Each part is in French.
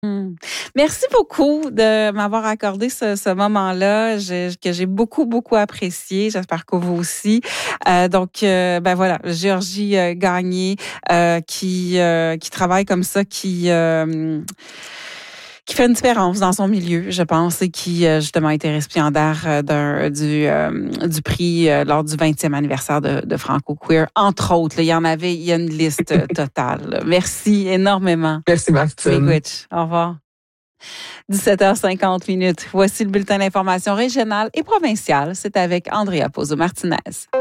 Mmh. Merci beaucoup de m'avoir accordé ce moment-là que j'ai beaucoup, beaucoup apprécié. J'espère que vous aussi. Ben voilà, Géorgie Gagné qui travaille comme ça, qui fait une différence dans son milieu, je pense, et qui justement a été récipiendaire du prix lors du 20e anniversaire de Franco Queer, entre autres. Là, il y a une liste totale. Là. Merci énormément. Merci, Martine. Miigwech. Au revoir. 17h50. Voici le bulletin d'information régionale et provinciale. C'est avec Andrea Pozo-Martinez.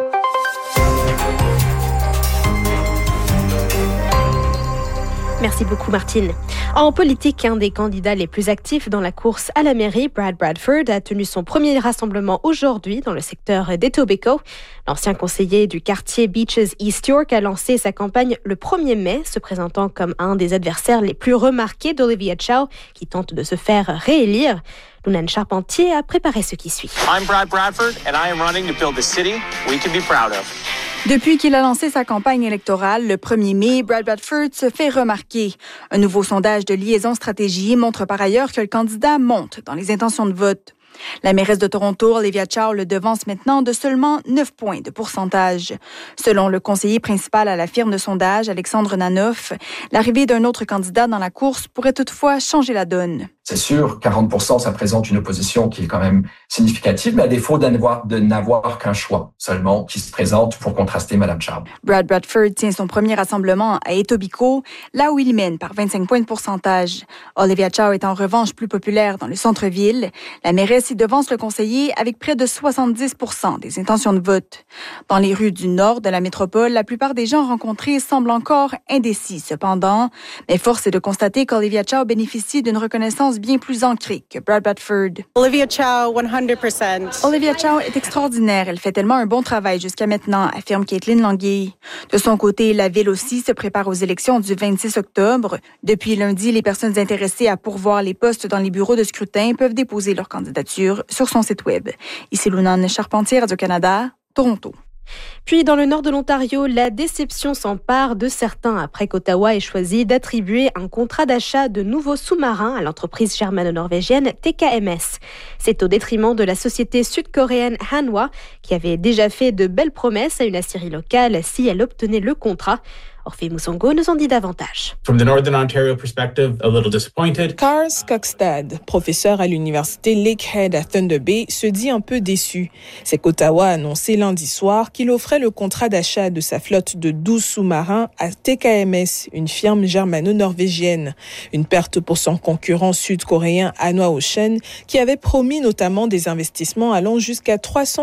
Merci beaucoup, Martine. En politique, un des candidats les plus actifs dans la course à la mairie, Brad Bradford, a tenu son premier rassemblement aujourd'hui dans le secteur d'Etobicoke. L'ancien conseiller du quartier Beaches East York a lancé sa campagne le 1er mai, se présentant comme un des adversaires les plus remarqués d'Olivia Chow, qui tente de se faire réélire. Lunane Charpentier a préparé ce qui suit. I'm Brad Bradford and I am running to build a city we can be proud of. Depuis qu'il a lancé sa campagne électorale le 1er mai, Brad Bradford se fait remarquer. Un nouveau sondage de Liaison Stratégie montre par ailleurs que le candidat monte dans les intentions de vote. La mairesse de Toronto, Olivia Chow, le devance maintenant de seulement 9 points de pourcentage. Selon le conseiller principal à la firme de sondage, Alexandre Nanoff, l'arrivée d'un autre candidat dans la course pourrait toutefois changer la donne. C'est sûr, 40%, ça présente une opposition qui est quand même significative, mais à défaut de n'avoir qu'un choix seulement qui se présente pour contraster Mme Chow. Brad Bradford tient son premier rassemblement à Etobicoke, là où il mène par 25 points de pourcentage. Olivia Chow est en revanche plus populaire dans le centre-ville. La mairesse y devance le conseiller avec près de 70% des intentions de vote. Dans les rues du nord de la métropole, la plupart des gens rencontrés semblent encore indécis cependant, mais force est de constater qu'Olivia Chow bénéficie d'une reconnaissance bien plus ancrée que Brad Bradford. Olivia Chow, 100%. Olivia Chow est extraordinaire. Elle fait tellement un bon travail jusqu'à maintenant, affirme Caitlin Languille. De son côté, la ville aussi se prépare aux élections du 26 octobre. Depuis lundi, les personnes intéressées à pourvoir les postes dans les bureaux de scrutin peuvent déposer leur candidature sur son site web. Ici Lunane Charpentier, Radio-Canada, Toronto. Puis, dans le nord de l'Ontario, la déception s'empare de certains après qu'Ottawa ait choisi d'attribuer un contrat d'achat de nouveaux sous-marins à l'entreprise germano-norvégienne TKMS. C'est au détriment de la société sud-coréenne Hanwha, qui avait déjà fait de belles promesses à une aciérie locale si elle obtenait le contrat. Orphée Moussongo nous en dit davantage. From the Northern Ontario perspective, a little disappointed. Carl Skogstad, professeur à l'université Lakehead à Thunder Bay, se dit un peu déçu. C'est qu'Ottawa a annoncé lundi soir qu'il offrait le contrat d'achat de sa flotte de 12 sous-marins à TKMS, une firme germano-norvégienne. Une perte pour son concurrent sud-coréen Hanwha Ocean, qui avait promis notamment des investissements allant jusqu'à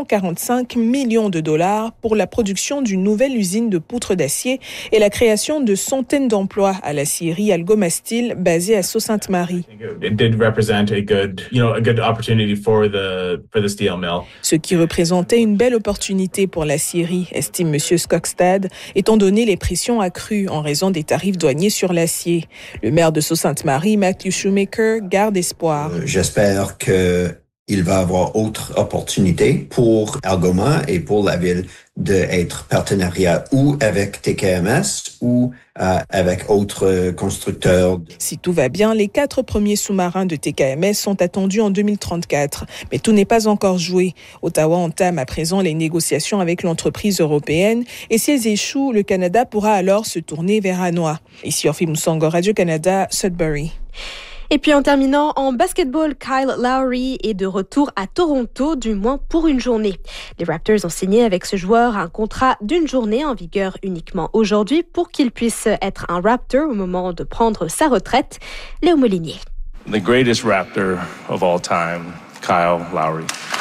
345 millions de dollars pour la production d'une nouvelle usine de poutres d'acier et la création de centaines d'emplois à l'acierie Algomastil basée à Sault-Sainte-Marie. It did represent a good opportunity for the steel mill. Ce qui représentait une belle opportunité pour l'acierie, estime M. Skogstad, étant donné les pressions accrues en raison des tarifs douaniers sur l'acier. Le maire de Sault-Sainte-Marie, Matthew Shoemaker, garde espoir. J'espère qu'il va avoir autre opportunité pour Algoma et pour la ville d'être partenariat ou avec TKMS ou avec autres constructeurs. Si tout va bien, les 4 premiers sous-marins de TKMS sont attendus en 2034. Mais tout n'est pas encore joué. Ottawa entame à présent les négociations avec l'entreprise européenne et si elles échouent, le Canada pourra alors se tourner vers Hanwha. Ici Orphée Moussongo, Radio-Canada, Sudbury. Et puis en terminant, en basketball, Kyle Lowry est de retour à Toronto, du moins pour une journée. Les Raptors ont signé avec ce joueur un contrat d'une journée en vigueur uniquement aujourd'hui pour qu'il puisse être un Raptor au moment de prendre sa retraite. Léo Molinier. The greatest Raptor of all time, Kyle Lowry.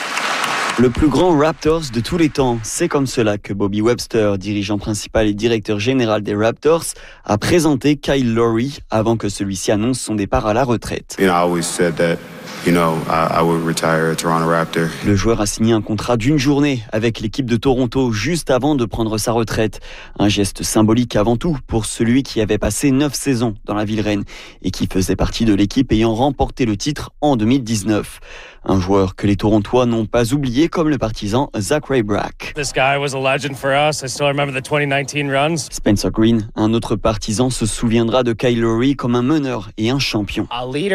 Le plus grand Raptors de tous les temps, c'est comme cela que Bobby Webster, dirigeant principal et directeur général des Raptors, a présenté Kyle Lowry avant que celui-ci annonce son départ à la retraite. I always said that I would retire a Toronto Raptor. Le joueur a signé un contrat d'une journée avec l'équipe de Toronto juste avant de prendre sa retraite. Un geste symbolique avant tout pour celui qui avait passé 9 saisons dans la ville reine et qui faisait partie de l'équipe ayant remporté le titre en 2019. Un joueur que les Torontois n'ont pas oublié comme le partisan Zachary Brack. This guy was a legend for us. I still remember the 2019 runs. Spencer Green, un autre partisan, se souviendra de Kyle Lowry comme un meneur et un champion. A leader.